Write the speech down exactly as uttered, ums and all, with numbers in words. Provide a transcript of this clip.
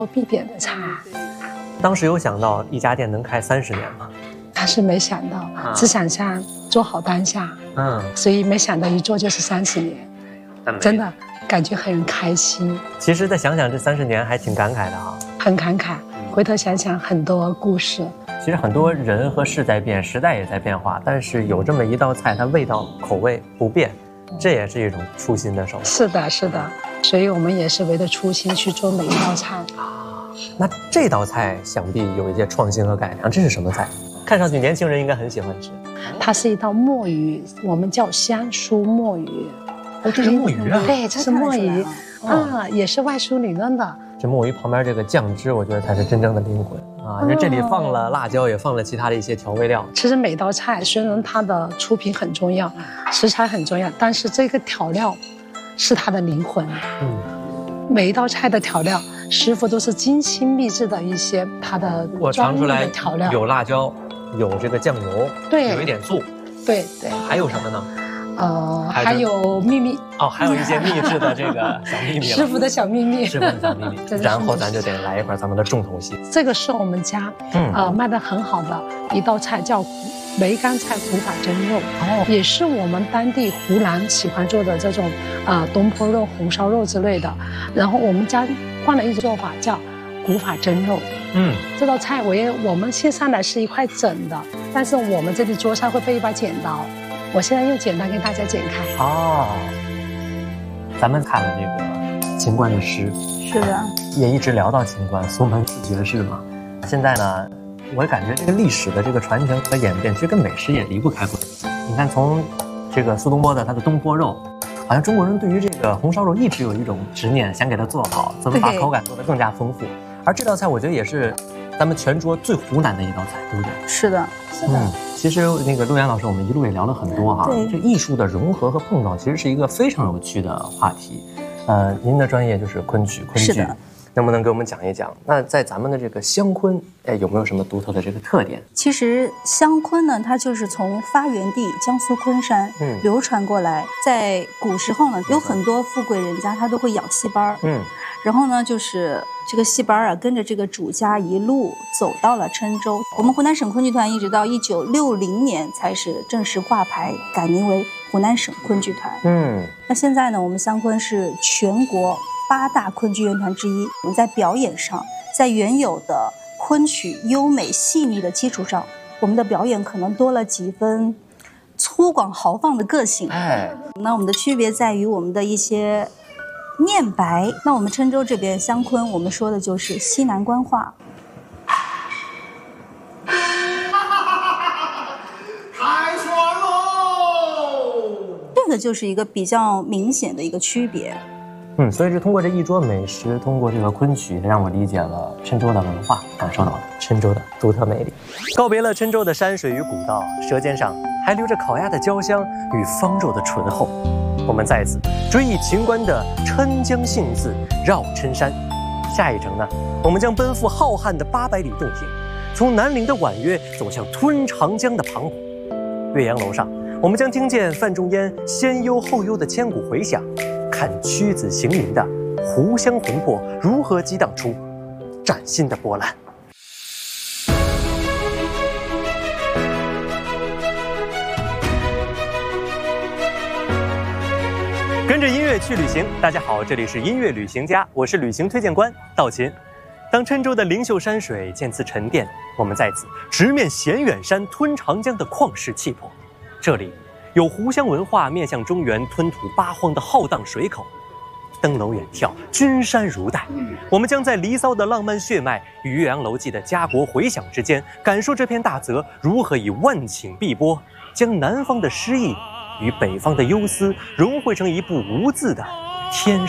必点的菜。 当时有想到一家店能开三十年吗？ 还是没想到，啊、只想下做好当下。嗯，所以没想到一做就是三十年，真的感觉很开心。 其实再想想这三十年还挺感慨的啊， 很感慨。回头想想很多故事。 其实很多人和事在变，时代也在变化，但是有这么一道菜，它味道口味不变，这也是一种初心的守护。 是的，是的。所以我们也是为了初心去做每一道菜啊。那这道菜想必有一些创新和改良，这是什么菜？看上去年轻人应该很喜欢吃。 它是一道墨鱼，我们叫香酥墨鱼。 哦，这是墨鱼啊？ 对，这是墨鱼啊，也是外酥里嫩的。 这墨鱼旁边这个酱汁，我觉得才是真正的灵魂啊！因为这里放了辣椒，也放了其他的一些调味料。 其实每道菜虽然它的出品很重要，食材很重要，但是这个调料是它的灵魂。嗯，每一道菜的调料，师傅都是精心秘制的一些它的专业的调料。 有辣椒，有这个酱油， 对， 有一点醋， 对对。 还有什么呢？ 呃，还有秘密哦，还有一些秘制的这个小秘密， 师傅的小秘密， 师傅的小秘密。然后咱就得来一块咱们的重头戏。 这个是我们家嗯呃卖的很好的一道菜，叫梅干菜古法蒸肉，哦，也是我们当地湖南喜欢做的这种呃东坡肉、红烧肉之类的。然后我们家换了一种做法，叫古法蒸肉。嗯，这道菜我也我们切上来是一块整的，但是我们这里做菜会备一把剪刀。我现在用剪刀给大家剪开。哦， 咱们看了这个秦观的诗， 是的， 也一直聊到秦观苏门子爵士嘛。现在呢，我感觉这个历史的这个传承和演变，其实跟美食也离不开关系。你看，从这个苏东坡的他的东坡肉，好像中国人对于这个红烧肉一直有一种执念，想给它做好，怎么把口感做得更加丰富。而这道菜，我觉得也是咱们全桌最湖南的一道菜，对不对？ 是的，是的。嗯， 其实那个陆岩老师，我们一路也聊了很多哈。对，这艺术的融合和碰撞，其实是一个非常有趣的话题。呃，您的专业就是昆曲，昆剧，能不能给我们讲一讲？那在咱们的这个湘昆，哎，有没有什么独特的这个特点？ 其实湘昆呢，它就是从发源地江苏昆山，嗯，流传过来。在古时候呢，有很多富贵人家他都会养戏班，嗯。然后呢，就是这个戏班啊，跟着这个主家一路走到了郴州。我们湖南省昆剧团一直到一九六零年才是正式挂牌，改名为湖南省昆剧团。嗯，那现在呢，我们湘昆是全国八大昆剧院团之一。我们在表演上，在原有的昆曲优美细腻的基础上，我们的表演可能多了几分粗犷豪放的个性。哎，那我们的区别在于我们的一些念白。那我们郴州这边湘昆，我们说的就是西南官话。 开说喽！ 这个就是一个比较明显的一个区别。 嗯，所以是通过这一桌美食，通过这个昆曲，让我理解了郴州的文化，感受到了郴州的独特魅力。告别了郴州的山水与古道，舌尖上还留着烤鸭的焦香与方肉的醇厚。我们再次追忆秦观的郴江信字，绕郴山。下一程呢，我们将奔赴浩瀚的八百里洞庭，从南岭的婉约走向吞长江的磅礴。岳阳楼上，我们将听见范仲淹先忧后忧的千古回响，看屈子行吟的湖湘魂魄如何激荡出崭新的波澜。跟着音乐去旅行，大家好，这里是音乐旅行家，我是旅行推荐官道秦。当郴州的灵秀山水渐次沉淀，我们在此直面咸远山吞长江的旷世气魄。这里有湖湘文化面向中原吞吐八荒的浩荡水口，登楼远眺，君山如黛。我们将在离骚的浪漫血脉与岳阳楼记的家国回响之间，感受这片大泽如何以万顷碧波，将南方的诗意与北方的忧思融汇成一部无字的天